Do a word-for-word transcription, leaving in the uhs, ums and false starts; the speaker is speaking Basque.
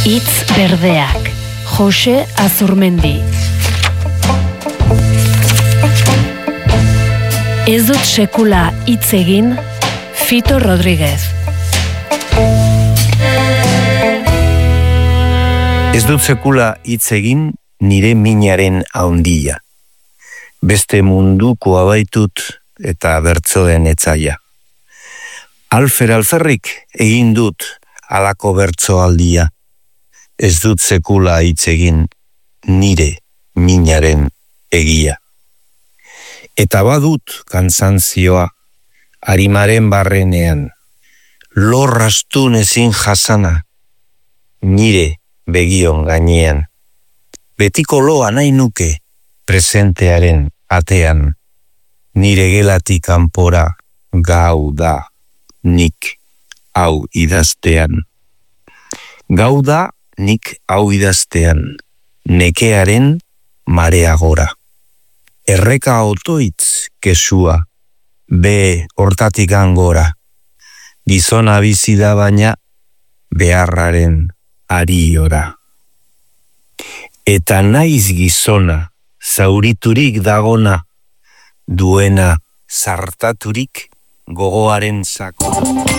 Hitz berdeak, Jose Azurmendi. Ez dut sekula hitz egin, Fito Rodríguez. Ez dut sekula hitz egin nire minaren haundia. Beste munduko abaitut eta bertsoen etzaia. Alfer alferrik egin dut halako bertsoaldia. Ez dut sekula hitz egin nire minaren egia. Eta badut kantzantzioa arimaren barrenean, lorrastun ezin jasana, nire begion gainean. Betiko loa nahi nuke presentearen atean, nire gelatik kanpora gau da nik hau idaztean. Gau da nik hau idaztean, nekearen marea gora. Erreka otoitz kesua, be hortatik angora. Gizona bizi da baina beharraren ariora. Eta naiz gizona, zauriturik dagona, duena zartaturik gogoaren zako.